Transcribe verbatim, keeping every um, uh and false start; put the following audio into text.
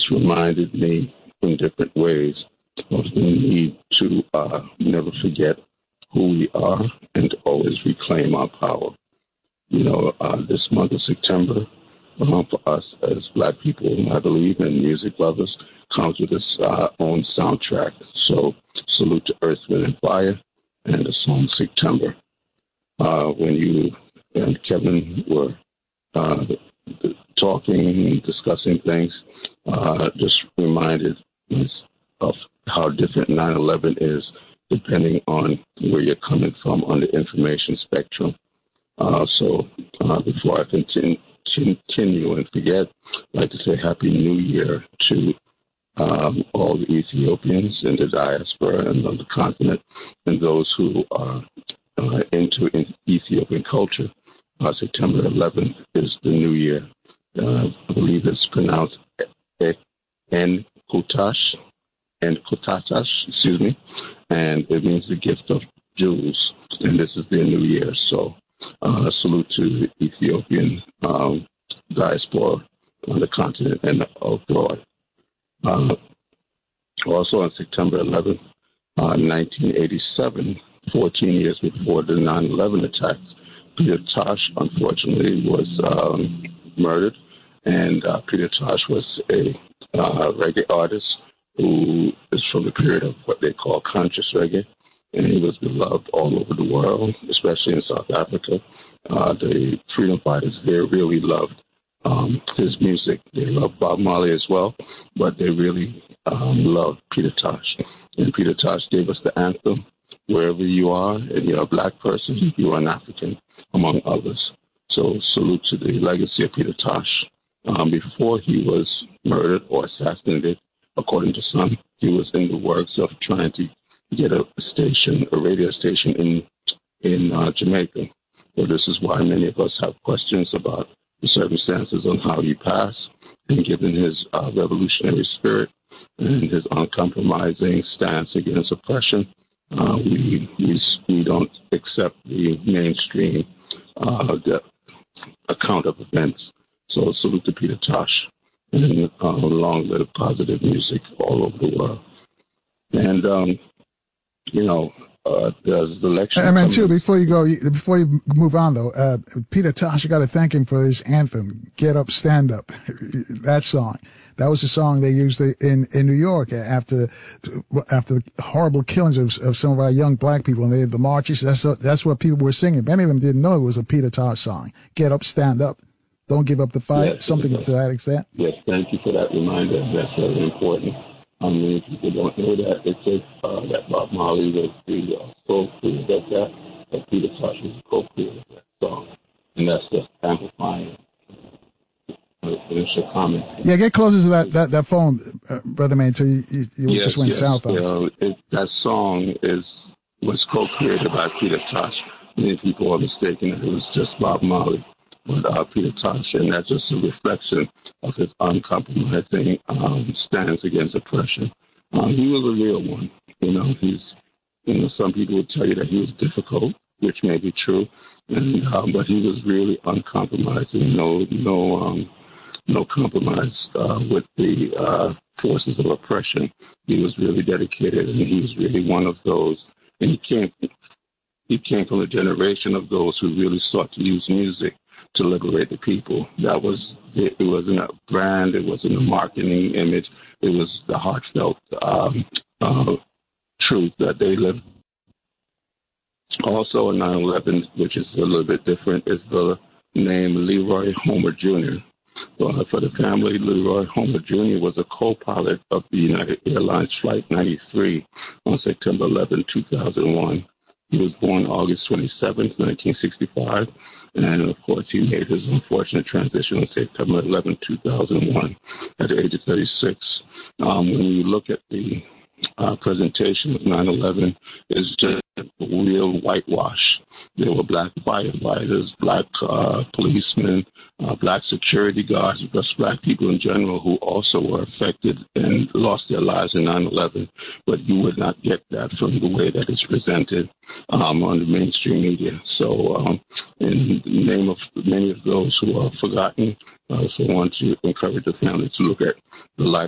which reminded me in different ways of the need to uh, never forget who we are and to always reclaim our power. You know, uh, this month of September, uh, for us as Black people, I believe, and music lovers, comes with its uh, own soundtrack. So salute to Earth, Wind, and Fire and the song September. Uh, when you and Kevin were uh, talking and discussing things, uh, just reminded us of how different nine eleven is depending on where you're coming from on the information spectrum. Uh, so uh, before I continue, continue and forget, I'd like to say Happy New Year to um, all the Ethiopians in the diaspora and on the continent and those who are uh, into in Ethiopian culture. Uh, September eleventh is the new year. Uh, I believe it's pronounced En-Kutash, En-Kutatash, excuse me, and it means the gift of jewels, and this is their new year. So uh, salute to the Ethiopian um, diaspora on the continent and abroad. Uh, also on September eleventh, uh, nineteen eighty-seven, fourteen years before the nine eleven attacks, Peter Tosh, unfortunately, was um, murdered. And uh, Peter Tosh was a uh, reggae artist who is from the period of what they call conscious reggae. And he was beloved all over the world, especially in South Africa. Uh, the freedom fighters there really loved um, his music. They loved Bob Marley as well, but they really um, loved Peter Tosh. And Peter Tosh gave us the anthem, wherever you are and you're a Black person, you are an African, among others. So salute to the legacy of Peter Tosh. Um, before he was murdered or assassinated, according to some, he was in the works of trying to get a station, a radio station in in uh, Jamaica. So this is why many of us have questions about the circumstances on how he passed. And given his uh, revolutionary spirit and his uncompromising stance against oppression, uh, we, we we don't accept the mainstream uh, the account of events. So salute to Peter Tosh, and uh, long live positive music all over the world. And, um, you know, uh, there's the election. I mean, too, before you go, before you move on, though, uh, Peter Tosh, you got to thank him for his anthem, Get Up, Stand Up, that song. That was the song they used in, in New York after after the horrible killings of, of some of our young Black people. And they had the marches. That's what, that's what people were singing. Many of them didn't know it was a Peter Tosh song. Get up, stand up. Don't give up the fight. Yes, Something yes. to that extent. Yes, thank you for that reminder. That's very important. I mean, people don't know that. It says uh, that Bob Marley was the uh, co-creator of that, that Peter Tosh was the co-creator of that song. And that's just amplifying. Comment. Yeah, get closer to that, that, that phone, uh, Brother Man, until you, you, you yes, just went yes. south on you know, it. That song is was co-created by Peter Tosh. Many people are mistaken that it was just Bob Marley, but uh, Peter Tosh, and that's just a reflection of his uncompromising um, stance against oppression. Um, he was a real one. You know, he's, you know, some people would tell you that he was difficult, which may be true, and um, but he was really uncompromising. No, no. Um, no compromise uh, with the uh, forces of oppression. He was really dedicated, and he was really one of those. And he came, he came from a generation of those who really sought to use music to liberate the people. That was, it, it wasn't a brand, it wasn't a marketing image, it was the heartfelt um, uh, truth that they lived. Also in nine eleven, which is a little bit different, is the name Leroy Homer Junior Uh, for the family, Leroy Homer Junior was a co-pilot of the United Airlines Flight ninety-three on September eleventh, two thousand one. He was born August twenty-seventh, nineteen sixty-five, and of course he made his unfortunate transition on September eleventh, two thousand one at the age of thirty-six. Um, when you look at the uh, presentation of nine eleven, it's just a real whitewash. There were Black firefighters, Black uh, policemen, uh, Black security guards, just Black people in general who also were affected and lost their lives in nine eleven. But you would not get that from the way that it's presented um, on the mainstream media. So um, in the name of many of those who are forgotten, I also want to encourage the family to look at the life